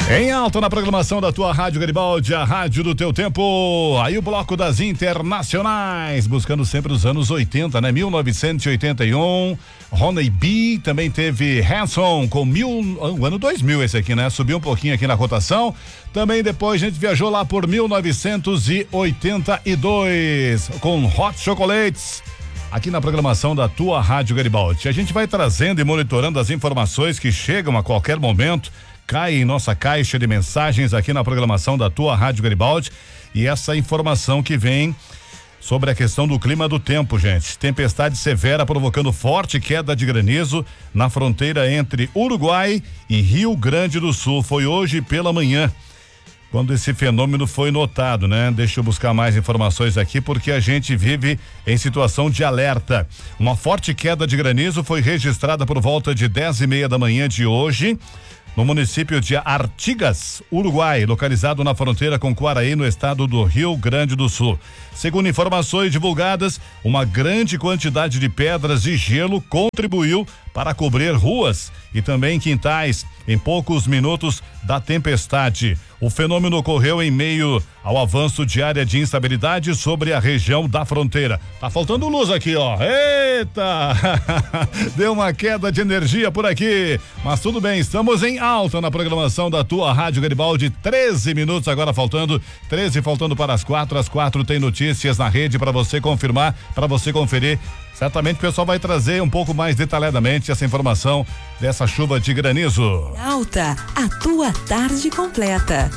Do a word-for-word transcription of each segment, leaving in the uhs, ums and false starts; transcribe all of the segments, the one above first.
Em alta na programação da tua Rádio Garibaldi, a rádio do teu tempo. Aí o bloco das internacionais, buscando sempre os anos oitenta, né? mil novecentos e oitenta e um, Ronnie B, também teve Hanson com mil, o ano dois mil esse aqui, né? Subiu um pouquinho aqui na cotação. Também depois a gente viajou lá por mil novecentos e oitenta e dois com Hot Chocolates. Aqui na programação da tua Rádio Garibaldi. A gente vai trazendo e monitorando as informações que chegam a qualquer momento, cai em nossa caixa de mensagens aqui na programação da tua Rádio Garibaldi, e essa informação que vem sobre a questão do clima do tempo, gente. Tempestade severa provocando forte queda de granizo na fronteira entre Uruguai e Rio Grande do Sul. Foi hoje pela manhã quando esse fenômeno foi notado, né? Deixa eu buscar mais informações aqui, porque a gente vive em situação de alerta. Uma forte queda de granizo foi registrada por volta de dez e meia da manhã de hoje no município de Artigas, Uruguai, localizado na fronteira com Quaraí, no estado do Rio Grande do Sul. Segundo informações divulgadas, uma grande quantidade de pedras e gelo contribuiu para cobrir ruas e também quintais em poucos minutos da tempestade. O fenômeno ocorreu em meio ao avanço de área de instabilidade sobre a região da fronteira. Tá faltando luz aqui, ó. Eita! Deu uma queda de energia por aqui, mas tudo bem, estamos em alta na programação da tua Rádio Garibaldi. treze minutos agora faltando, treze faltando para as quatro. Às quatro tem notícias na rede para você confirmar, para você conferir. Certamente o pessoal vai trazer um pouco mais detalhadamente essa informação dessa chuva de granizo. Alta, a tua tarde completa.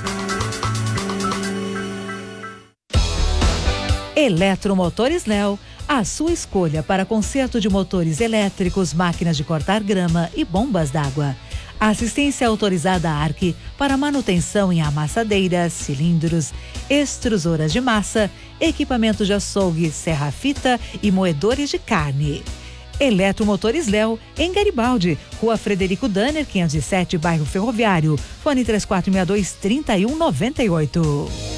Eletromotores Léo, a sua escolha para conserto de motores elétricos, máquinas de cortar grama e bombas d'água. Assistência autorizada Arque para manutenção em amassadeiras, cilindros, extrusoras de massa, equipamentos de açougue, serra-fita e moedores de carne. Eletromotores Léo, em Garibaldi, Rua Frederico Danner, quinhentos e sete, bairro Ferroviário. Fone três quatro seis dois, três um nove oito.